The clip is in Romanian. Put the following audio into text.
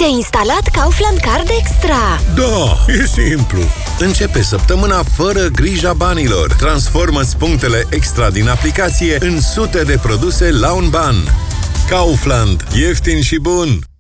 Ți-ai instalat Kaufland Card Extra? Da, e simplu. Începe săptămâna fără grija banilor. Transformă-ți punctele extra din aplicație în sute de produse la un ban. Kaufland. Ieftin și bun.